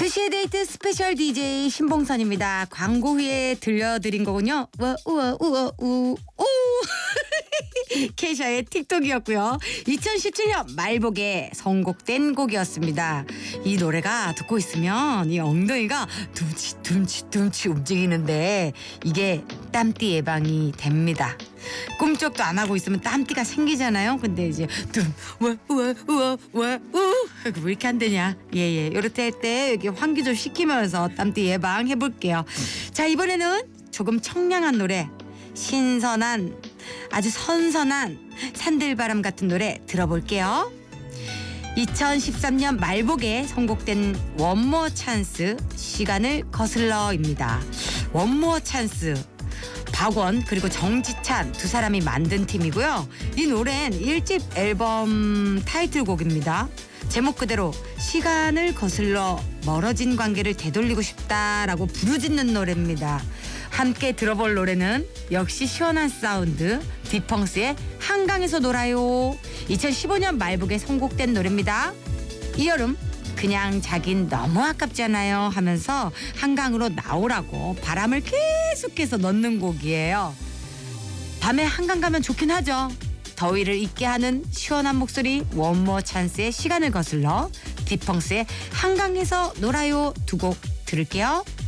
2시의 데이트 스페셜 DJ 신봉선입니다. 광고 후에 들려드린 거군요. 우와 우 케이샤의 틱톡이었고요. 2017년 말복에 선곡된 곡이었습니다. 이 노래가 듣고 있으면 이 엉덩이가 둠치 움직이는데 이게 땀띠 예방이 됩니다. 꿈쩍도 안 하고 있으면 땀띠가 생기잖아요. 근데 이제 왜 이렇게 안 되냐? 예. 이렇게 할 때 여기 환기 좀 시키면서 땀띠 예방해 볼게요. 자, 이번에는 조금 청량한 노래, 신선한 아주 선선한 산들바람 같은 노래 들어볼게요. 2013년 말복에 선곡된 원모어 찬스, 시간을 거슬러입니다. 원모어 찬스, 박원 그리고 정지찬 두 사람이 만든 팀이고요. 이 노래는 1집 앨범 타이틀곡입니다. 제목 그대로 시간을 거슬러 멀어진 관계를 되돌리고 싶다라고 부르짖는 노래입니다. 함께 들어볼 노래는 역시 시원한 사운드, 디펑스의 한강에서 놀아요. 2015년 말복에 선곡된 노래입니다. 이 여름 그냥 자긴 너무 아깝잖아요 하면서 한강으로 나오라고 바람을 계속해서 넣는 곡이에요. 밤에 한강 가면 좋긴 하죠. 더위를 잊게 하는 시원한 목소리, 원모어 찬스의 시간을 거슬러, 디펑스의 한강에서 놀아요 두 곡 들을게요.